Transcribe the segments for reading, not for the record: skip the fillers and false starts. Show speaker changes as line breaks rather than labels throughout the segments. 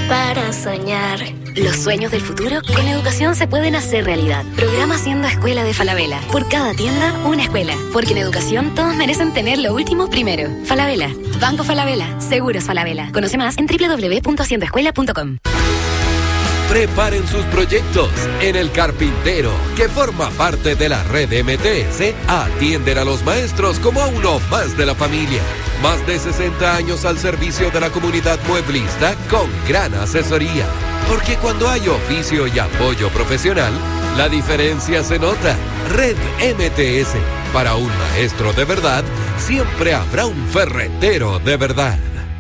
para soñar.
Los sueños del futuro con educación se pueden hacer realidad. Programa Siendo Escuela de Falabella. Por cada tienda, una escuela. Porque en educación todos merecen tener lo último primero. Falabella. Banco Falabella. Seguros Falabella. Conoce más en www.siendoescuela.com.
Preparen sus proyectos. En El Carpintero, que forma parte de la red MTS, atienden a los maestros como a uno más de la familia. Más de 60 años al servicio de la comunidad mueblista con gran asesoría. Porque cuando hay oficio y apoyo profesional, la diferencia se nota. Red MTS. Para un maestro de verdad, siempre habrá un ferretero de verdad.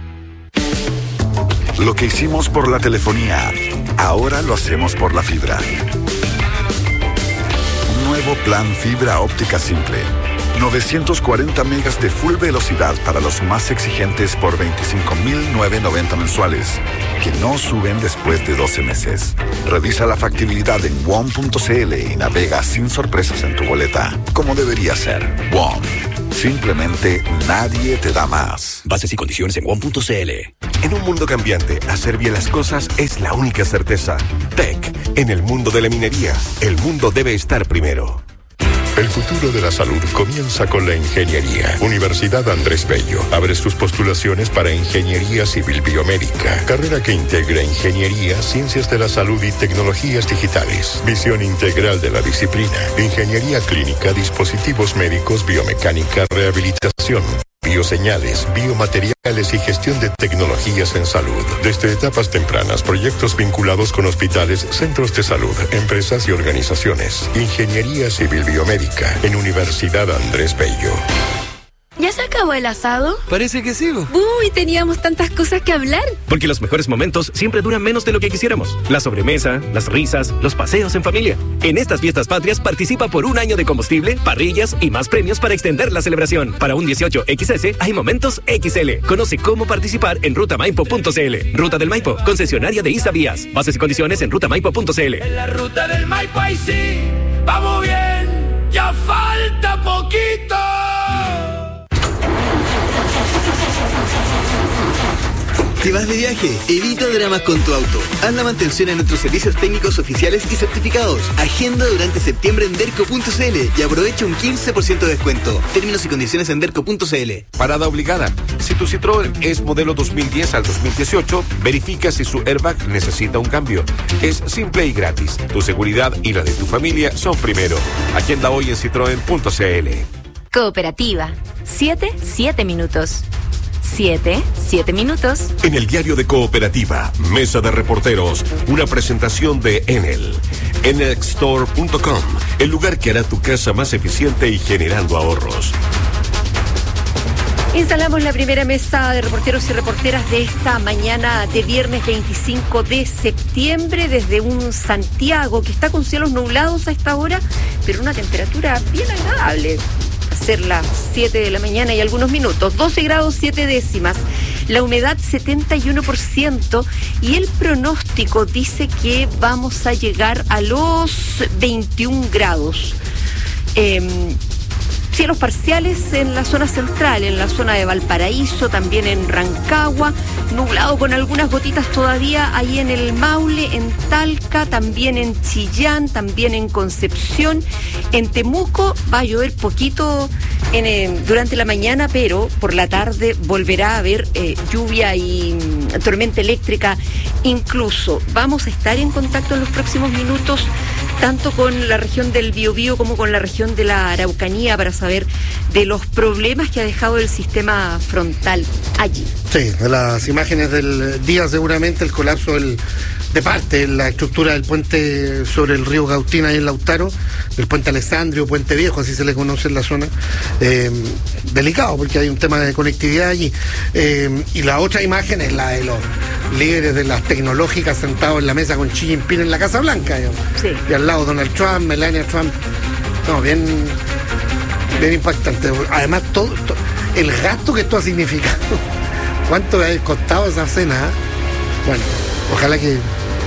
Lo que hicimos por la telefonía, ahora lo hacemos por la fibra. Nuevo plan fibra óptica simple. 940 megas de full velocidad para los más exigentes por 25.990 mensuales, que no suben después de 12 meses. Revisa la factibilidad en WOM.cl y navega sin sorpresas en tu boleta, como debería ser. WOM. Simplemente nadie te da más.
Bases y condiciones en WOM.cl.
En un mundo cambiante, hacer bien las cosas es la única certeza. Tech, en el mundo de la minería, el mundo debe estar primero.
El futuro de la salud comienza con la ingeniería. Universidad Andrés Bello abre sus postulaciones para Ingeniería Civil Biomédica, carrera que integra ingeniería, ciencias de la salud y tecnologías digitales. Visión integral de la disciplina. Ingeniería clínica, dispositivos médicos, biomecánica, rehabilitación, bioseñales, biomateriales y gestión de tecnologías en salud. Desde etapas tempranas, proyectos vinculados con hospitales, centros de salud, empresas y organizaciones. Ingeniería Civil Biomédica en Universidad Andrés Bello.
¿Ya se acabó el asado?
Parece que sí.
Uy, teníamos tantas cosas que hablar.
Porque los mejores momentos siempre duran menos de lo que quisiéramos. La sobremesa, las risas, los paseos en familia. En estas fiestas patrias participa por un año de combustible, parrillas y más premios para extender la celebración. Para un 18XS hay momentos XL. Conoce cómo participar en rutamaipo.cl. Ruta del Maipo, concesionaria de ISA Vías. Bases y condiciones en rutamaipo.cl.
En la ruta del Maipo ahí sí, vamos bien, ya falta poquito.
Si vas de viaje, evita dramas con tu auto. Haz la mantención en nuestros servicios técnicos oficiales y certificados. Agenda durante septiembre en derco.cl y aprovecha un 15% de descuento. Términos y condiciones en derco.cl.
Parada obligada. Si tu Citroën es modelo 2010 al 2018, verifica si su airbag necesita un cambio. Es simple y gratis. Tu seguridad y la de tu familia son primero. Agenda hoy en citroen.cl.
Cooperativa. 7 minutos. 7 minutos.
En el diario de Cooperativa, Mesa de Reporteros, una presentación de Enel. Enelstore.com, el lugar que hará tu casa más eficiente y generando ahorros.
Instalamos la primera mesa de reporteros y reporteras de esta mañana de viernes 25 de septiembre desde un Santiago que está con cielos nublados a esta hora, pero una temperatura bien agradable. Ser las 7 de la mañana y algunos minutos, 12 grados 7 décimas, la humedad 71% y el pronóstico dice que vamos a llegar a los 21 grados. Cielos parciales en la zona central, en la zona de Valparaíso, también en Rancagua, nublado con algunas gotitas todavía ahí en el Maule, en Talca, también en Chillán, también en Concepción. En Temuco va a llover poquito durante la mañana, pero por la tarde volverá a haber lluvia y tormenta eléctrica incluso. Vamos a estar en contacto en los próximos minutos, tanto con la región del Biobío como con la región de la Araucanía, para saber de los problemas que ha dejado el sistema frontal allí.
Sí, de las imágenes del día seguramente el colapso de parte de la estructura del puente sobre el río Gautina y en Lautaro, del puente Alessandrio, Puente Viejo, así se le conoce en la zona. Delicado porque hay un tema de conectividad allí. Y la otra imagen es la de los líderes de las tecnológicas sentados en la mesa con Xi Jinping en la Casa Blanca, digamos. Sí. Y al lado Donald Trump, Melania Trump. No, bien impactante. Además, todo el gasto que esto ha significado. ¿Cuánto ha costado esa cena? Bueno, ojalá que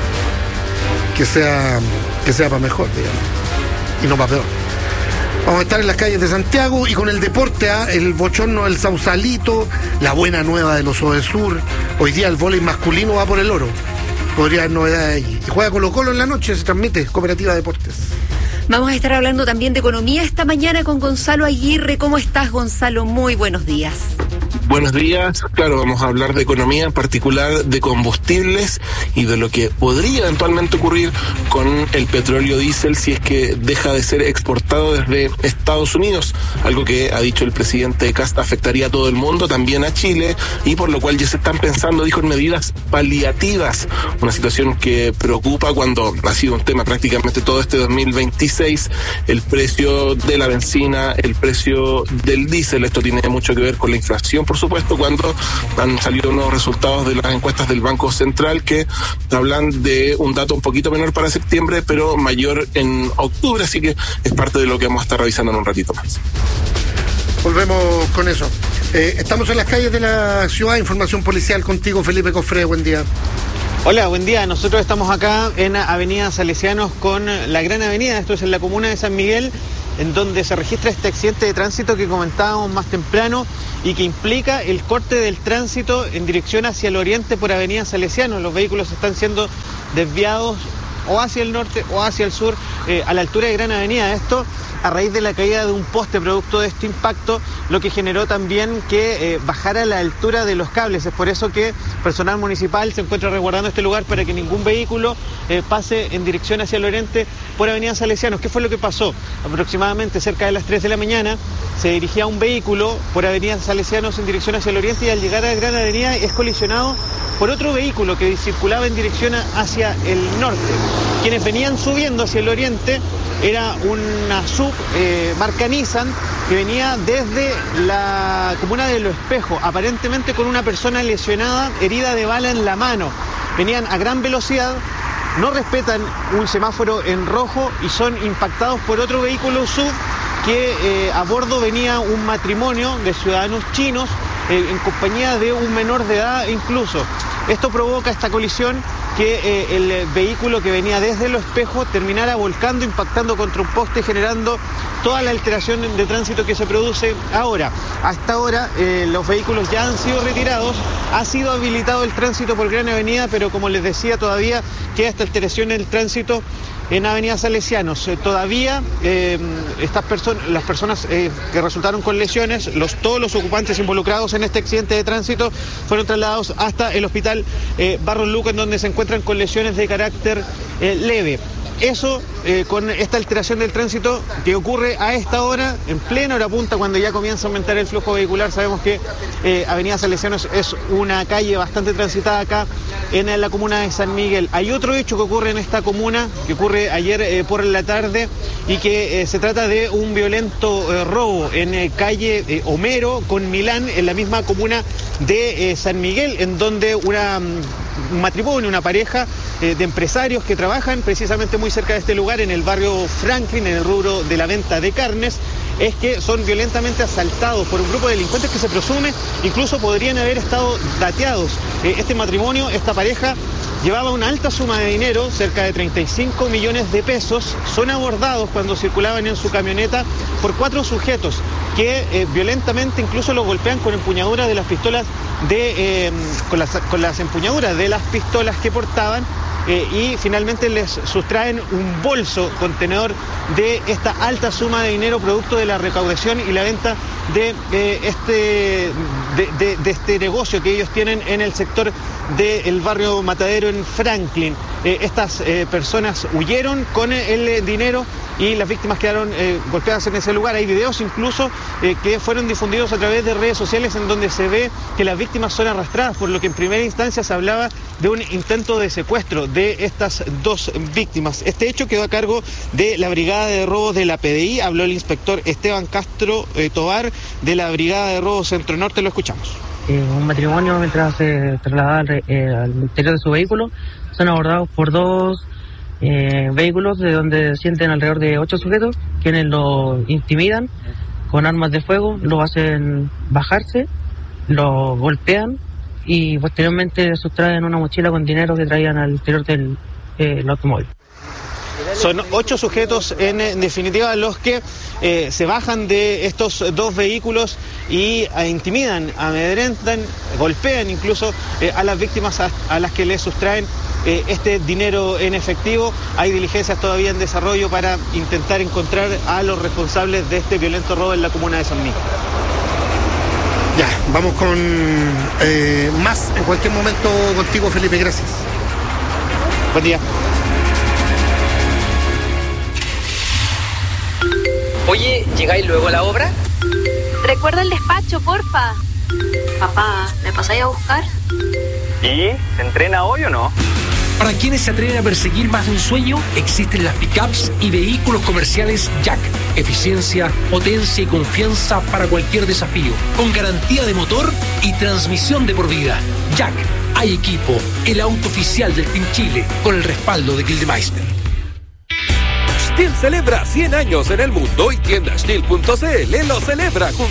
sea para mejor, digamos, y no para peor. Vamos a estar en las calles de Santiago y con el deporte, el bochorno del Sausalito, la buena nueva de los Odesur. Hoy día el vóley masculino va por el oro. podría haber novedades allí. Y juega Colo-Colo en la noche, se transmite Cooperativa Deportes.
Vamos a estar hablando también de economía esta mañana con Gonzalo Aguirre. ¿Cómo estás, Gonzalo? Muy buenos días.
Buenos días. Claro, vamos a hablar de economía, en particular de combustibles y de lo que podría eventualmente ocurrir con el petróleo diésel si es que deja de ser exportado desde Estados Unidos, algo que ha dicho el presidente Kast afectaría a todo el mundo, también a Chile, y por lo cual ya se están pensando, dijo, en medidas paliativas, una situación que preocupa cuando ha sido un tema prácticamente todo este 2026, el precio de la benzina, el precio del diésel. Esto tiene mucho que ver con la inflación, por supuesto, cuando han salido nuevos resultados de las encuestas del Banco Central que hablan de un dato un poquito menor para septiembre, pero mayor en octubre, así que es parte de lo que vamos a estar revisando en un ratito más.
Volvemos con eso. Estamos en las calles de la ciudad, información policial contigo, Felipe Cofré, buen día.
Hola, buen día. Nosotros estamos acá en Avenida Salesianos con la Gran Avenida, esto es en la comuna de San Miguel, en donde se registra este accidente de tránsito que comentábamos más temprano y que implica el corte del tránsito en dirección hacia el oriente por Avenida Salesianos. Los vehículos están siendo desviados o hacia el norte o hacia el sur, a la altura de Gran Avenida. Esto a raíz de la caída de un poste producto de este impacto, lo que generó también que bajara la altura de los cables. Es por eso que personal municipal se encuentra resguardando este lugar para que ningún vehículo pase en dirección hacia el oriente por Avenida Salesianos. ¿Qué fue lo que pasó? Aproximadamente cerca de las 3 de la mañana se dirigía un vehículo por Avenida Salesianos en dirección hacia el oriente y al llegar a Gran Avenida es colisionado por otro vehículo que circulaba en dirección hacia el norte. Quienes venían subiendo hacia el oriente era una sub marca Nissan que venía desde la comuna de Los Espejos, aparentemente con una persona lesionada, herida de bala en la mano. Venían a gran velocidad, no respetan un semáforo en rojo y son impactados por otro vehículo sub que a bordo venía un matrimonio de ciudadanos chinos en compañía de un menor de edad incluso. Esto provoca esta colisión que el vehículo que venía desde Los Espejos terminara volcando, impactando contra un poste, generando toda la alteración de tránsito que se produce ahora. Hasta ahora los vehículos ya han sido retirados, ha sido habilitado el tránsito por Gran Avenida, pero como les decía, todavía queda esta alteración en el tránsito en Avenida Salesianos. Todavía las personas que resultaron con lesiones, todos los ocupantes involucrados en este accidente de tránsito fueron trasladados hasta el hospital Barros Luco, en donde se encuentran con lesiones de carácter leve. Eso con esta alteración del tránsito que ocurre a esta hora, en plena hora punta, cuando ya comienza a aumentar el flujo vehicular. Sabemos que Avenida Salesianos es una calle bastante transitada acá en la comuna de San Miguel. Hay otro hecho que ocurre en esta comuna, que ocurre ayer por la tarde, y que se trata de un violento robo en calle Homero con Milán, en la misma comuna de San Miguel, en donde un matrimonio, una pareja de empresarios que trabajan precisamente muy cerca de este lugar, en el barrio Franklin, en el rubro de la venta de carnes, es que son violentamente asaltados por un grupo de delincuentes que se presume incluso podrían haber estado dateados. Este matrimonio, esta pareja, llevaba una alta suma de dinero, cerca de 35 millones de pesos. Son abordados cuando circulaban en su camioneta por 4 sujetos que violentamente incluso los golpean con empuñaduras de las pistolas con las empuñaduras de las pistolas que portaban. Y finalmente les sustraen un bolso contenedor de esta alta suma de dinero producto de la recaudación y la venta de este negocio que ellos tienen en el sector del barrio Matadero en Franklin. Estas personas huyeron con el dinero y las víctimas quedaron golpeadas en ese lugar. Hay videos incluso que fueron difundidos a través de redes sociales en donde se ve que las víctimas son arrastradas, por lo que en primera instancia se hablaba de un intento de secuestro de estas 2 víctimas. Este hecho quedó a cargo de la Brigada de Robos de la PDI. Habló el inspector Esteban Castro Tobar de la Brigada de Robos Centro Norte. Lo escuchamos.
Un matrimonio, mientras se trasladaba al interior de su vehículo, son abordados por 2 vehículos de donde sienten alrededor de 8 sujetos, quienes lo intimidan con armas de fuego, lo hacen bajarse, lo golpean y posteriormente sustraen una mochila con dinero que traían al interior del automóvil.
Son 8 sujetos en definitiva los que se bajan de estos 2 vehículos y intimidan, amedrentan, golpean incluso a las víctimas a las que les sustraen este dinero en efectivo. Hay diligencias todavía en desarrollo para intentar encontrar a los responsables de este violento robo en la comuna de San Miguel.
Ya, vamos con más en cualquier momento contigo, Felipe, gracias.
Buen día.
Oye, ¿llegáis luego a la obra?
Recuerda el despacho, porfa. Papá, ¿me pasáis a buscar?
¿Y se entrena hoy o no?
Para quienes se atreven a perseguir más de un sueño, existen las pickups y vehículos comerciales Jack. Eficiencia, potencia y confianza para cualquier desafío. Con garantía de motor y transmisión de por vida. Jack, hay equipo, el auto oficial del Team Chile, con el respaldo de Gildemeister.
STIHL celebra 100 años en el mundo y tienda STIHL.cl lo celebra junto